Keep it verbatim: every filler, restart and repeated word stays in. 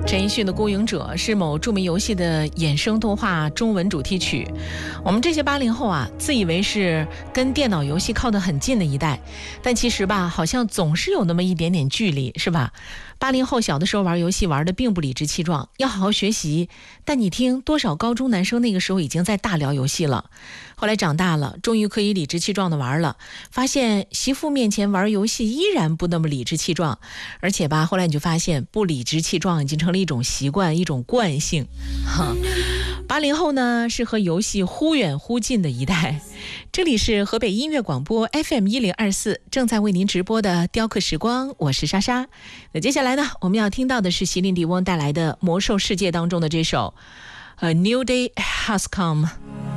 陈奕迅的《孤勇者》是某著名游戏的衍生动画中文主题曲。我们这些八零后啊，自以为是跟电脑游戏靠得很近的一代，但其实吧，好像总是有那么一点点距离，是吧？八零后小的时候玩游戏玩的并不理直气壮，要好好学习。但你听，多少高中男生那个时候已经在大聊游戏了。后来长大了，终于可以理直气壮的玩了，发现媳妇面前玩游戏依然不那么理直气壮，而且吧，后来你就发现不理直气壮已经成了一种习惯，一种惯性。八零后呢，是和游戏忽远忽近的一代。这里是河北音乐广播 F M 一零二四，正在为您直播的雕刻时光，我是莎莎。那接下来呢，我们要听到的是席琳迪翁带来的魔兽世界当中的这首 A New Day Has Come。